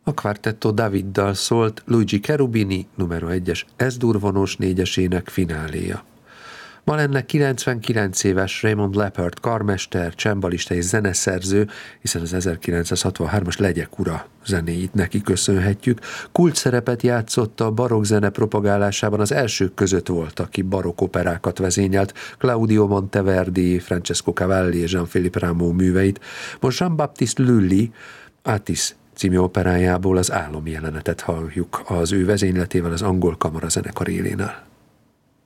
A Quartetto Daviddal szólt Luigi Cherubini numero 1-es S-dur vonós négyesének fináléja. Ma lenne 99 éves Raymond Leppard karmester, csembalista és zeneszerző, hiszen az 1963-as Legyek ura zenéit neki köszönhetjük. Kult szerepet játszott a barokk zene propagálásában, az elsők között volt, aki barokk operákat vezényelt, Claudio Monteverdi, Francesco Cavalli és Jean-Philippe Rameau műveit. Most Jean-Baptiste Lully, Atis című operájából az álomjelenetet halljuk az ő vezényletével az angol kamarazenekar élénál.